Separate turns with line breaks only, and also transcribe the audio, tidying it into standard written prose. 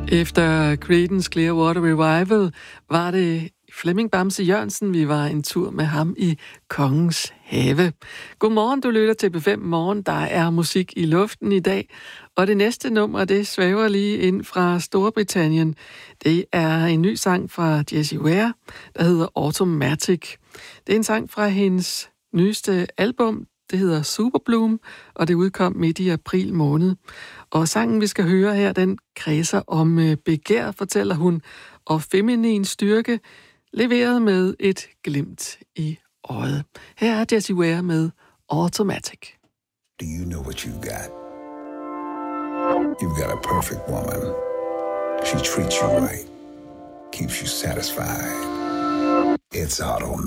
Efter Creedence Clearwater Revival var det Flemming Bamse Jørgensen. Vi var en tur med ham i Kongens Have. Godmorgen, du lytter til B5 Morgen. Der er musik i luften i dag. Og det næste nummer, det svæver lige ind fra Storbritannien. Det er en ny sang fra Jessie Ware, der hedder Automatic. Det er en sang fra hendes nyeste album. Det hedder Superbloom, og det udkom midt i april måned. Og sangen, vi skal høre her, den kredser om begær, fortæller hun, og feminin styrke, leveret med et glimt i øjet. Her er Jessie Ware med Automatic.
Do you know what you got? You've got a perfect woman. She treats you right, keeps you satisfied. It's automatic.